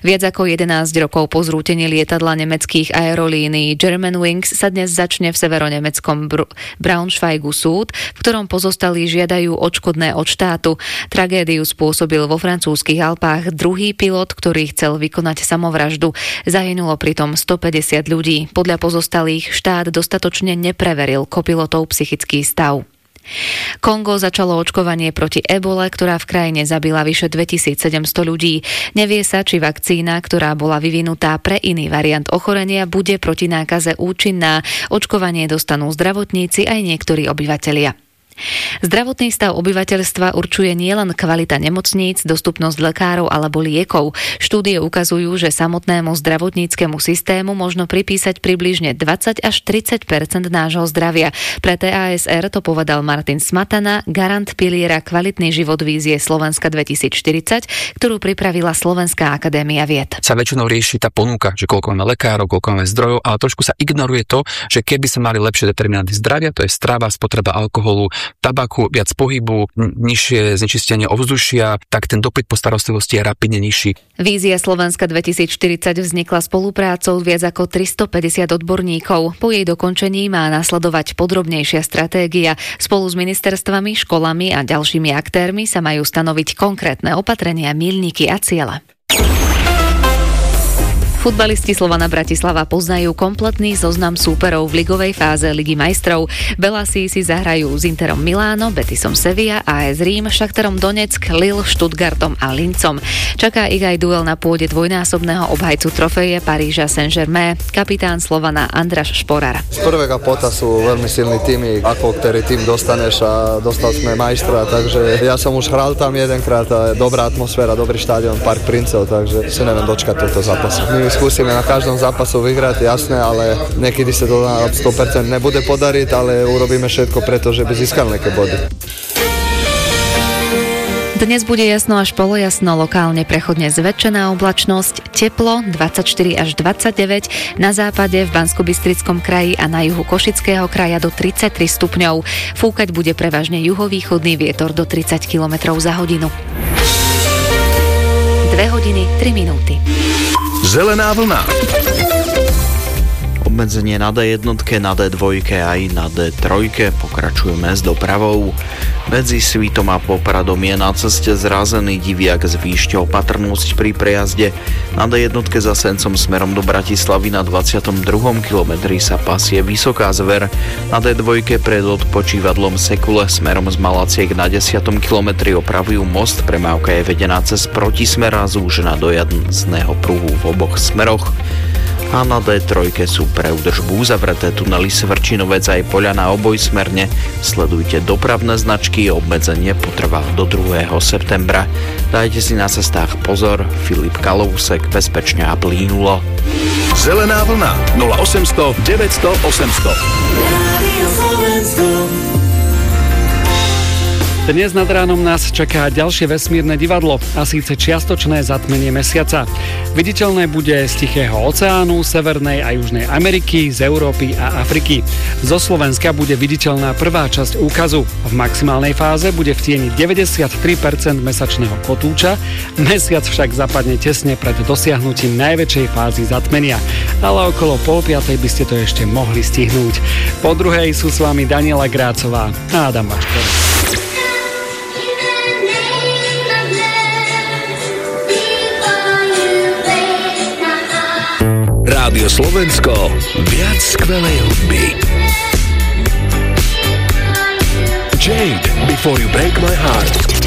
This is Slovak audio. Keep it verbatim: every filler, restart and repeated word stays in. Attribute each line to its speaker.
Speaker 1: Viac ako jedenásť rokov po zrútení lietadla nemeckých aerolínií Germanwings sa dnes začne v severonemeckom Br- Braunschweigu súd, v ktorom pozostali žiadajú odškodné od štátu. Tragédiu spôsobil vo francúzskych Alpách druhý pilot, ktorý chcel vykonať samovraždu. Zahynulo pritom stopäťdesiat ľudí. Podľa pozostalých štát dostatočne nepreveril kopilotov psychický stav. Kongo začalo očkovanie proti ebole, ktorá v krajine zabila vyše dvetisícsedemsto ľudí. Nevie sa, či vakcína, ktorá bola vyvinutá pre iný variant ochorenia, bude proti nákaze účinná. Očkovanie dostanú zdravotníci aj niektorí obyvatelia. Zdravotný stav obyvateľstva určuje nielen kvalita nemocníc, dostupnosť lekárov alebo liekov. Štúdie ukazujú, že samotnému zdravotníckemu systému možno pripísať približne dvadsať až tridsať percent nášho zdravia. Pre té á es er to povedal Martin Smatana, garant piliera Kvalitný život vízie Slovenska dvetisícštyridsať, ktorú pripravila Slovenská akadémia vied.
Speaker 2: Sa väčšinou rieši tá ponuka, že koľko máme lekárov, koľko máme zdrojov, ale trošku sa ignoruje to, že keby sa mali lepšie determinanty zdravia, to je strava, spotreba alkoholu, tabaku, viac pohybu, nižšie znečistenie ovzdušia, tak ten dopyt po starostlivosti je rapidne nižší.
Speaker 1: Vízia Slovenska dvetisícštyridsať vznikla spoluprácou viac ako tristopäťdesiat odborníkov. Po jej dokončení má nasledovať podrobnejšia stratégia. Spolu s ministerstvami, školami a ďalšími aktérmi sa majú stanoviť konkrétne opatrenia, míľniky a ciele. Futbalisti Slovana Bratislava poznajú kompletný zoznam súperov v ligovej fáze Ligy majstrov. Belasi si zahrajú s Interom Miláno, Betisom Sevilla, á es Rím, Šachtarom Donetsk, Lille, Stuttgartom a Linzom. Čaká ich aj duel na pôde dvojnásobného obhajcu trofeje Paríža Saint-Germain, kapitán Slovana Andráš Šporar.
Speaker 3: Z prvého pota sú veľmi silní týmy, ako ktorý tým dostaneš a dostal sme majstra, takže ja som už hral tam jedenkrát a dobrá atmosféra, dobrý štádion, Park Princov, takže si neviem dočkať tohto zápasu. Skúsime na každom zápasu vyhrať, jasné, ale niekedy sa to na sto percent nebude podariť, ale urobíme všetko preto, že by získal nejaké body.
Speaker 1: Dnes bude jasno až polojasno, lokálne prechodne zväčšená oblačnosť, teplo dvadsaťštyri až dvadsaťdeväť, na západe v Banskobystrickom kraji a na juhu Košického kraja do tridsaťtri stupňov. Fúkať bude prevažne juhovýchodný vietor do tridsať kilometrov za hodinu. dve hodiny tri minúty.
Speaker 4: Zelená vlna.
Speaker 5: Obmedzenie na dé jednotke, na dé dvojke aj na dé trojke. Pokračujeme s dopravou. Medzi Svitom a Popradom je na ceste zrázený diviak, zvýšte opatrnosť pri prejazde. Na dé jednotke za Sencom smerom do Bratislavy na dvadsiatom druhom kilometri sa pasie Vysoká Zver. Na dé dvojke pred odpočívadlom Sekule smerom z Malaciek na desiatom kilometri opravujú most. Premávka je vedená cez protismer a zúžená do jazdného pruhu v oboch smeroch. A na dé trojke sú pre údržbu uzavreté tunely Svrčinovec aj Poľana obojsmerne. Sledujte dopravné značky, obmedzenie potrvá do druhého septembra. Dajte si na cestách pozor. Filip Kalousek, bezpečne a plynulo.
Speaker 4: Zelená vlna nula osemsto deväťsto osemsto.
Speaker 6: Dnes nad ránom nás čaká ďalšie vesmírne divadlo, a síce čiastočné zatmenie mesiaca. Viditeľné bude z Tichého oceánu, Severnej a Južnej Ameriky, z Európy a Afriky. Zo Slovenska bude viditeľná prvá časť úkazu. V maximálnej fáze bude v tieni deväťdesiattri percent mesačného kotúča, mesiac však zapadne tesne pred dosiahnutím najväčšej fázy zatmenia. Ale okolo pol piatej by ste to ešte mohli stihnúť. Po druhej sú s vami Daniela Grácová a Adam Bačko.
Speaker 4: Rádio Slovensko, viac skvelej hudby. Jade, Before You Break My Heart.